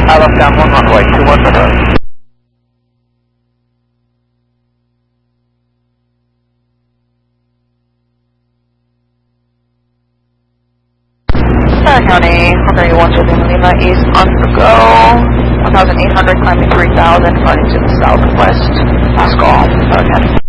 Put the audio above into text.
Alpha down 1 runway 21 for her. County, Hungary 1 Lima East on the go, 1,800 climbing 3,000, running to the southwest, Pascal, 10.